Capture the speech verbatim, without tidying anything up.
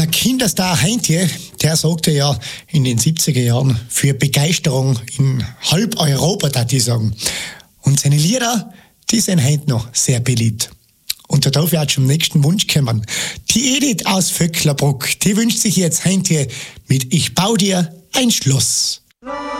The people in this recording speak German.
Der Kinderstar Heintje, der sorgte ja in den siebziger Jahren für Begeisterung in halb Europa, darf ich sagen. Und seine Lieder, die sind heute noch sehr beliebt. Und da darf ich auch zum nächsten Wunsch kommen. Die Edith aus Vöcklerbruck, die wünscht sich jetzt Heintje mit Ich bau dir ein Schloss.